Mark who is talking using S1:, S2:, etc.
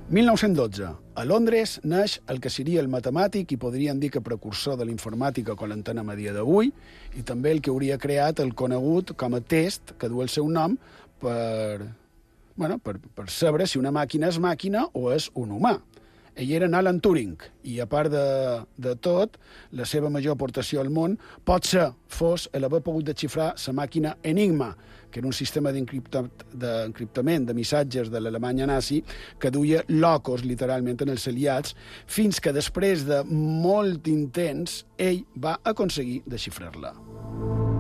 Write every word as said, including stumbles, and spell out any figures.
S1: mil nou-cents dotze. A Londres neix el que seria el matemàtic i podríem dir que precursor de la informàtica que l'entenem a dia d'avui i també el que hauria creat el conegut com a test que du el seu nom per, bueno, per, per saber si una màquina és màquina o és un humà. Ell era en Alan Turing i, a part de, de tot, la seva major aportació al món potser fos l'haver pogut desxifrar la màquina Enigma, que era un sistema d'encriptament de missatges de l'Alemanya nazi que duia locos, literalment, en els aliats, fins que després de molt intents ell va aconseguir desxifrar-la.